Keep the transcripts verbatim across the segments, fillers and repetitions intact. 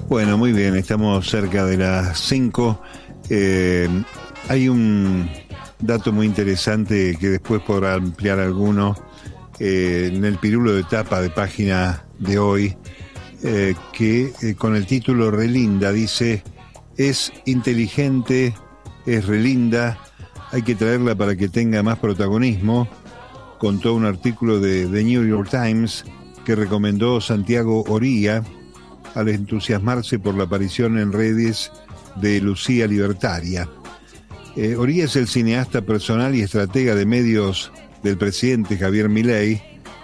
Bueno, muy bien, estamos cerca de las cinco. Eh, hay un dato muy interesante que después podrá ampliar alguno eh, en el pirulo de tapa de página de hoy, eh, que eh, con el título Relinda dice: es inteligente, es relinda, hay que traerla para que tenga más protagonismo. Contó un artículo de The New York Times que recomendó Santiago Oría al entusiasmarse por la aparición en redes de Lucía Libertaria. Eh, Oría es el cineasta personal y estratega de medios del presidente Javier Milei,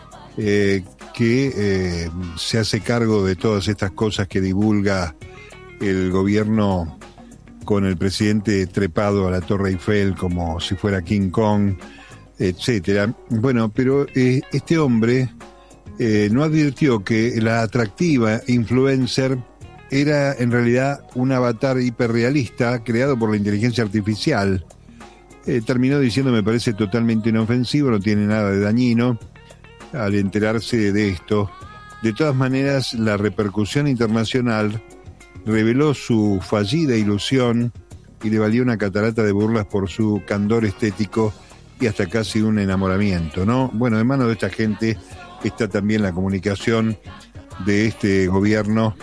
eh, que eh, se hace cargo de todas estas cosas que divulga el gobierno, con el presidente trepado a la Torre Eiffel como si fuera King Kong, etcétera. Bueno, pero eh, este hombre eh, no advirtió que la atractiva influencer era en realidad un avatar hiperrealista creado por la inteligencia artificial. Eh, terminó diciendo: me parece totalmente inofensivo, no tiene nada de dañino, al enterarse de esto. De todas maneras, la repercusión internacional reveló su fallida ilusión y le valió una catarata de burlas por su candor estético y hasta casi un enamoramiento, ¿no? Bueno, en manos de esta gente está también la comunicación de este gobierno,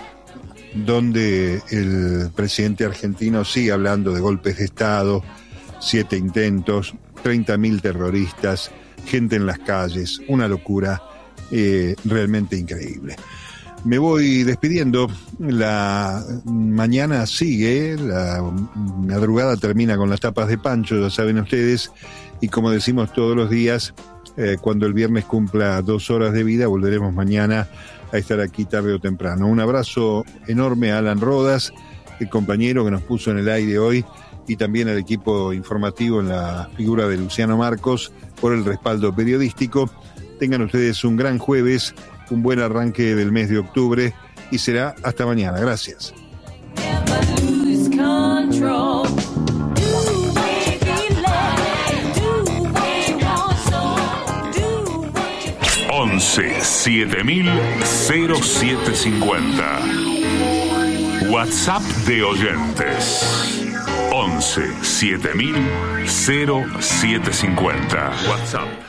donde el presidente argentino sigue hablando de golpes de Estado, siete intentos, treinta mil terroristas, gente en las calles, una locura eh, realmente increíble. Me voy despidiendo. La mañana sigue, la madrugada termina con las tapas de Pancho, ya saben ustedes, y como decimos todos los días, eh, cuando el viernes cumpla dos horas de vida, volveremos mañana a estar aquí tarde o temprano. Un abrazo enorme a Alan Rodas, el compañero que nos puso en el aire hoy, y también al equipo informativo en la figura de Luciano Marcos por el respaldo periodístico. Tengan ustedes un gran jueves, un buen arranque del mes de octubre, y será hasta mañana. Gracias. once siete mil cero siete cincuenta. WhatsApp de oyentes. once siete mil cero siete cincuenta. WhatsApp.